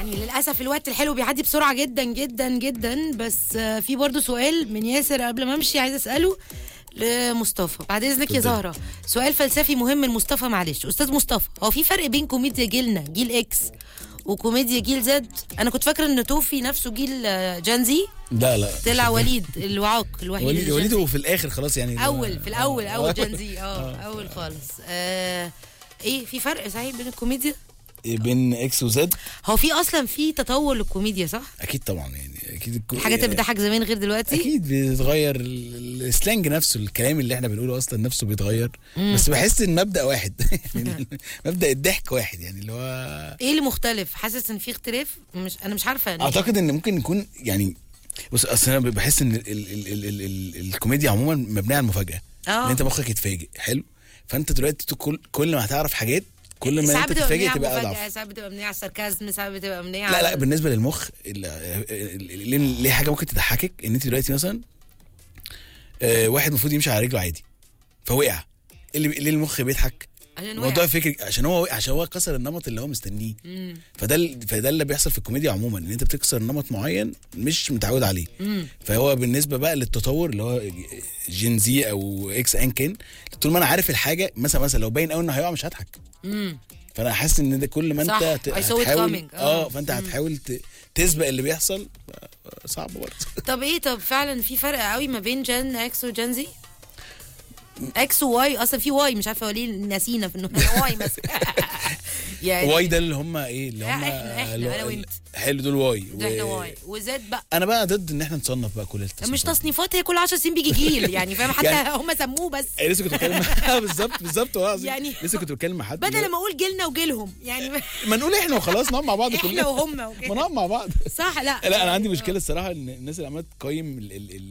يعني للاسف الوقت الحلو بيعدي بسرعه جدا جدا جدا، بس في برضو سؤال من ياسر قبل ما امشي عايز اساله لمصطفى بعد اذنك يا زهره. سؤال فلسفي مهم لمصطفى، معلش استاذ مصطفى، هو في فرق بين كوميديا جيلنا جيل اكس وكوميديا جيل زد؟ انا كنت فاكره ان توفي نفسه جيل جانزي. لا طلع وليد الوعاق الوحيد. وليد هو في الاخر خلاص يعني في الاول جانزي اول خالص. ايه في فرق صحيح بين الكوميديا بين اكس وزد؟ هو في اصلا في تطور للكوميديا صح؟ اكيد طبعا، يعني اكيد الحاجات اللي بتضحك زمان غير دلوقتي، اكيد بيتغير السلانج نفسه، الكلام اللي احنا بنقوله اصلا نفسه بيتغير. بس بحس ان مبدأ واحد يعني مبدأ الضحك واحد، يعني اللي هو ايه اللي مختلف؟ حاسس ان في اختلاف؟ انا مش عارفه يعني. اعتقد ان ممكن يكون يعني بص، اصل انا بحس ان الكوميديا عموما مبنيه على المفاجاه. ان انت مخك يتفاجئ حلو، فانت دلوقتي كل ما هتعرف حاجات كل ما انت تتفاجئ تبقى اضعف. ساعات بتبقى مبنيه على الساركازم، ساعات بتبقى مبنيه على لا بالنسبه للمخ ليه حاجه ممكن تضحكك، ان انت دلوقتي مثلا واحد المفروض يمشي على رجله عادي فوقع، ليه المخ بيضحك؟ الموضوع فكري عشان هو كسر النمط اللي هو مستنيه. فده اللي بيحصل في الكوميديا عموما، ان انت بتكسر نمط معين مش متعود عليه. فهو بالنسبه بقى للتطور اللي هو جين زي او اكس ان كان، طول ما انا عارف الحاجه مثلا لو باين قوي انه هيقع مش هضحك. فانا حاسس ان ده كل ما انت هتحاول فانت هتحاول تسبق اللي بيحصل، صعب برضه. طب فعلا في فرق قوي ما بين جين اكس وجين زي؟ اكس وواي اصلا في واي مش عارفه ليه ناسينا في انه واي مثلا يعني واي ده اللي هم ايه اللي هم احنا انا وانت حلو دول واي احنا واي وزد بقى. انا بقى ضد ان احنا نصنف بقى كل التصنيفات، مش تصنيفات، هي كل 10 سنين بيجي جيل يعني فاهم، حتى يعني هم سموه بس لسه كنت بتكلم بالظبط يعني لسه كنت بتكلم مع حد بدل ما اقول جيلنا وجيلهم يعني ما نقول احنا وخلاص، نقعد مع بعض كلنا احنا وهم ما نقعد مع بعض صح. لا انا عندي مشكله الصراحه ان الناس اللي عماله تقيم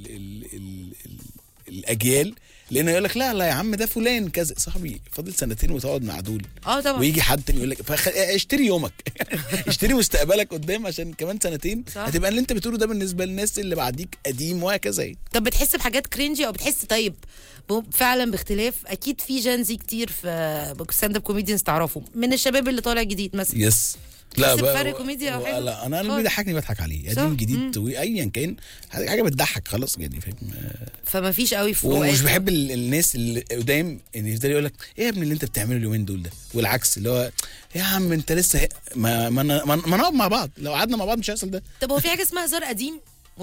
الاجيال، لانه يقول لك لا يا عم ده فلان كذا، صاحبي فاضل سنتين وتقعد مع دول طبعا، ويجي حد تاني يقول لك اشتري يومك اشتري مستقبلك قدام، عشان كمان سنتين صح. هتبقى اللي انت بتقوله ده بالنسبه للناس اللي بعديك قديم وهكذا. طب بتحس بحاجات كرينجي او بتحس طيب فعلا باختلاف؟ اكيد في جنزي كتير في ستاند اب كوميديانز تعرفوا من الشباب اللي طالع جديد مثلا. يس لا فرق كوميديا او حاجه؟ لا انا اللي بيضحكني بضحك عليه، قديم جديد ايا كان حاجه بتضحك خلاص يعني فاهم. فما فيش قوي في ومش بحب الناس اللي قدام اللي يفضل يقول لك ايه يا ابني اللي انت بتعمله اليومين دول ده، والعكس اللي هو يا عم انت لسه ما نقعد مع بعض، لو قعدنا مع بعض مش هيحصل ده. طب هو في حاجه اسمها هزار قديم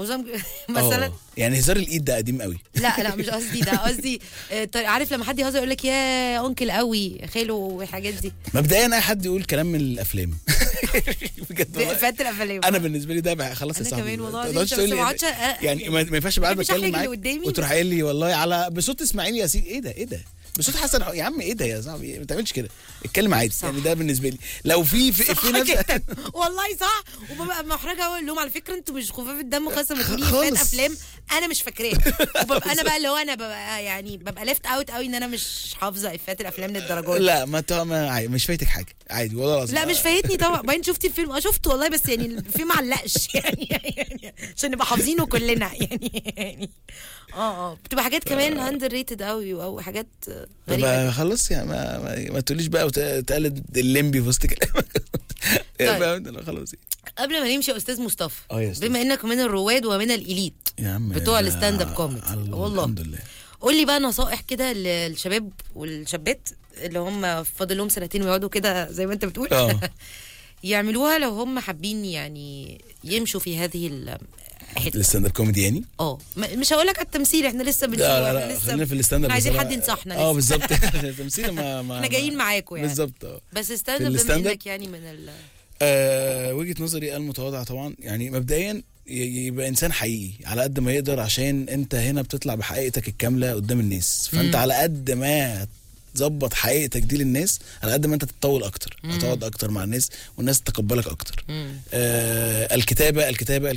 مثلا؟ يعني هزار الايد ده قديم قوي. لا مش قصدي ده، قصدي عارف لما حد يهزر يقول لك يا انكل قوي خاله والحاجات دي. مبدئيا اي حد يقول كلام من الافلام بجد فات الافلام. انا بالنسبه لي ده خلاص يا صاحبي، انا كمان والله يعني ما ينفعش بقى بتكلم معاك وتروح قايل لي والله على بصوت اسماعيل ياسين ايه ده بصوت حسن يا عم ايه ده يا صاحبي، ما تعملش كده، اتكلم عادي يعني. ده بالنسبه لي لو في ناس والله صح، وببقى محرجه اقول لهم على فكره انتوا مش خفاف الدم خالص لما تقولي فات افلام انا مش فاكراها، وببقى انا بقى اللي هو انا ببقى يعني ببقى ليفت اوت قوي ان انا مش حافظه افات الافلام للدرجه دي. لا ما مش فايتك حاجه عادي والله العظيم. لا مش فايتني طبعا، باين شفتي الفيلم شفته والله، بس يعني الفيلم معلقش يعني عشان نبقى حافظينه كلنا يعني بتبقى حاجات كمان اندر ريتد قوي او حاجات غريبه. خلاص يعني ما تقوليش بقى وتقلد الليمبي في وسط كلامك. طيب خلاص. قبل ما نمشي يا استاذ مصطفى، بما انك من الرواد ومن الاليت بتوع الستاند اب كوميدي والله الحمد لله، قول لي بقى نصائح كده للشباب والشابات اللي هم فاضل لهم سنتين ويقعدوا كده زي ما انت بتقول يعملوها لو هم حابين يعني يمشوا في هذه الستاند اب كوميدي يعني. مش هقول لك التمثيل، احنا لسه لا خلينا في الستاند اب، عايزين حد ينصحنا لسه. بالظبط التمثيل ما احنا جايين معاكم يعني بالظبط. بس ستاند اب بما انك يعني من وجهة نظري المتواضعة طبعا، يعني مبدئيا يبقى انسان حقيقي على قد ما يقدر، عشان انت هنا بتطلع بحقيقتك الكاملة قدام الناس. فانت على قد ما تظبط حقيقتك دي للناس على قد ما انت تتطول اكتر، هتقعد اكتر مع الناس والناس تتقبلك اكتر. الكتابة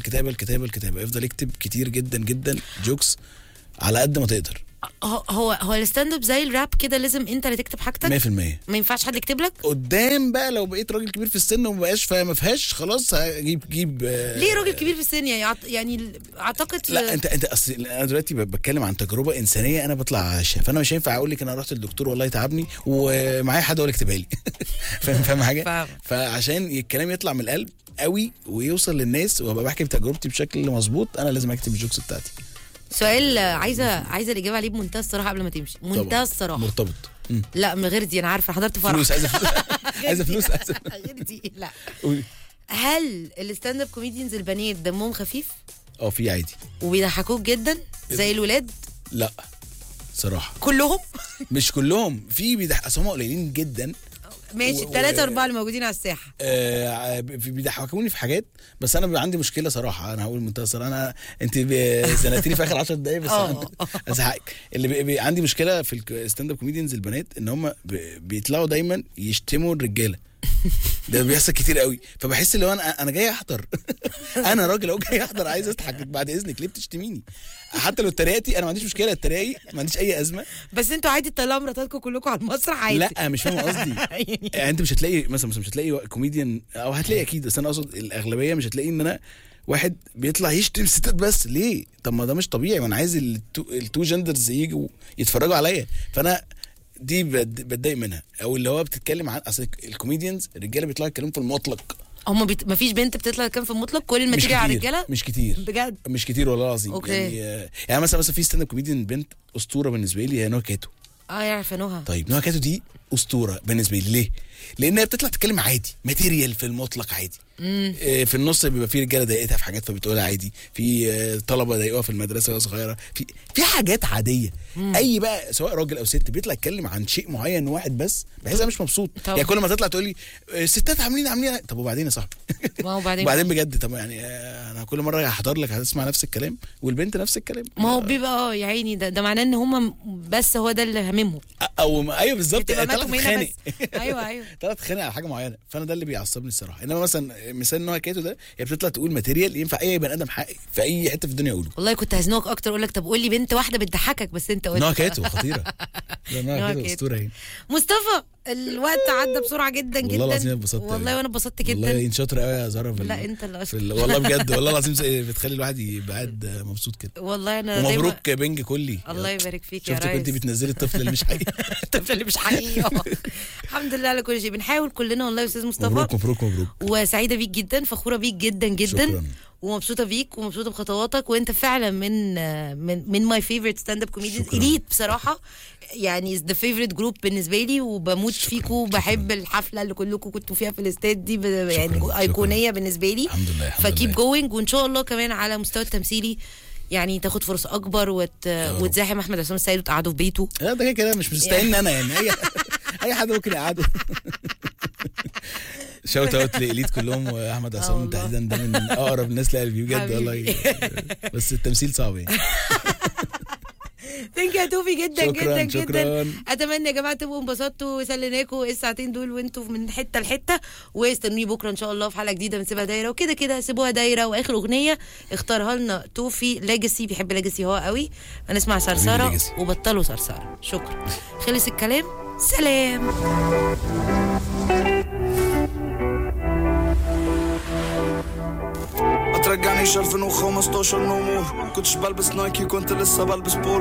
افضل اكتب كتير جدا جدا جوكس على قد ما تقدر. هو الستاند اب زي الراب كده، لازم انت اللي تكتب حاجتك 100%، ما ينفعش حد يكتب لك قدام. بقى لو بقيت راجل كبير في السن وما بقاش ما فيهاش خلاص جيب ليه راجل كبير في السن يعني اعتقد لا انت اصل انا دلوقتي بتكلم عن تجربه انسانيه انا بطلع عايشها، فانا مش هينفع اقول لك انا رحت للدكتور والله تعبني ومعايا حد اقول اكتبها لي فاهم حاجه. فعشان الكلام يطلع من القلب قوي ويوصل للناس وابقى بحكي بتجربتي بشكل مظبوط، انا لازم اكتب الجوكس بتاعتي. سؤال عايزه الاجابه عليه بمنتهى الصراحه قبل ما تمشي، منتهى الصراحه. مرتبط. لا من غير دي، انا عارفه حضرت فرح. فلوس عايزه فلوس غير دي لا. قولي. هل الستاند اب كوميديانز البنات دمهم خفيف؟ في عادي وبيضحكوك جدا زي الولاد؟ لا صراحه كلهم مش كلهم، في اصل هم قليلين جدا. ماشي، الثلاثة أربعة اللي موجودين على الساحة بيضحكوني في حاجات، بس أنا بيبقى عندي مشكلة صراحة. أنا هقول منتهى الصراحة، أنت زنقتيني في آخر 10 دقايق بس أزهقك. اللي عندي مشكلة في الستاند اب كوميديانز البنات إن هم بيطلعوا دايما يشتموا الرجالة. ده بيحصل كتير قوي، فبحس اللي هو انا جاي احضر. انا راجل اهو جاي احضر، عايز اضحك، بعد اذنك ليه بتشتميني؟ حتى لو اتريقتي انا ما عنديش مشكله، اتريقي ما عنديش اي ازمه، بس انتوا عادي تطلعوا مراتاتكم كلكم على المسرح عادي. لا مش فاهم قصدي. يعني انت مش هتلاقي مثلا مش هتلاقي كوميديان، او هتلاقي اكيد، بس انا اقصد الاغلبيه مي هتلاقي ان انا واحد بيطلع يشتم ستات بس. ليه؟ طب ما ده مش طبيعي، وانا عايز التو جندرز يجوا يتفرجوا عليا. فانا دي بتضايق منها. او اللي هو بتتكلم عن اصل الكوميديانز الرجاله بيطلعوا يتكلموا في المطلق. مفيش بنت بتطلع كام في المطلق، كل الماتيريال على الرجاله. مش كتير بجد، مش كتير والله العظيم. اوكي. يعني مثلا في ستاند اب كوميديان بنت اسطوره بالنسبه لي، هي نوع كاتو. يعرف نوها. طيب نوع كاتو دي اسطوره بالنسبه لي. ليه؟ لانها بتطلع تتكلم عادي، ماتيريال في المطلق عادي. في النص بيبقى في رجاله ضايقتها في حاجات فبتقولها عادي، في طلبه ضايقوها في المدرسه وهي صغيره، في حاجات عاديه. اي بقى سواء راجل او ست بيطلع يتكلم عن شيء معين واحد بس، بحيث انا مش مبسوط. يعني كل ما تطلع تقول لي الستات عاملين طب وبعدين يا صاحبي؟ ما هو بعدين وبعدين بجد. طب يعني انا كل مره هحضر لك هتسمع نفس الكلام، والبنت نفس الكلام. ما هو بيبقى يا عيني ده معناه ان هم بس هو ده اللي هاممهم. او ايوه بالظبط، ايوه طلعت تتخانق على حاجه معينه. فانا ده اللي بيعصبني الصراحه. انما مثلا مثال نوع كاتو ده، هي بتطلع تقول ماتيريال ينفع اي بني ادم حقي في اي حته في الدنيا يقوله. والله كنت هزنقك اكتر، اقول لك طب قول لي بنت واحده بتضحكك، بس انت قلت نوع كاتو خطيره. نوع كاتو اسطوره هي. مصطفى الوقت عدى بسرعه جدا جدا والله العظيم اتبسطت. والله وانا اتبسطت جدا. والله انت شاطره قوي يا زهره. لا انت اللي اشطر والله بجد، والله العظيم بتخلي الواحد يبقى قاعد مبسوط كده. والله انا ومبروك بنج كلي. الله يبارك فيك يا ريس. شفتك كنت بتنزلي الطفل اللي مش حقيقي. الطفل اللي مش حقيقي. الحمد لله على كل شيء، بنحاول كلنا والله يا استاذ مصطفى. مبروك. وسعيده بيك جدا، فخوره بيك جدا جدا. شكرا. ومبسوطه بيك ومبسوطه بخطواتك، وانت فعلا من ماي فيفورت ستاند اب كوميديانز اليت بصراحه. يعني ذا فيفورت جروب بالنسبه لي، وبموت فيكم وبحب الحفله اللي كلكم كنتوا فيها في الاستاد دي، يعني ايقونيه بالنسبه لي. الحمد لله. فكيب جوينج، وان شاء الله كمان على مستوى التمثيلي يعني تاخد فرصه اكبر وتزاحم احمد عصام السيد وتقعده في بيته. ده كده مش مستاهلني انا يعني. اي حد ممكن يقعده. شوت اوت لإليت كلهم، واحمد عصام تحديدا ده من اقرب الناس لقلبي بجد والله. بس التمثيل صعب يعني. ثانك يو توفي جدا شكرا جدا شكرا. جدا. اتمنى يا جماعه تبقوا انبسطتوا وسليناكوا الساعتين دول وانتوا من حته لحته، واستنوني بكره ان شاء الله في حلقه جديده من سيبها دايره. وكده كده سيبوها دايره، واخر اغنيه اختارها لنا توفي ليجاسي، بيحب ليجاسي هو قوي. هنسمع صرصره وبطلوا صرصره. شكرا، خلص الكلام، سلام. ترجعني 2015 نمور، كنتش بلبس نايكي كنت لسه بلبس بولو.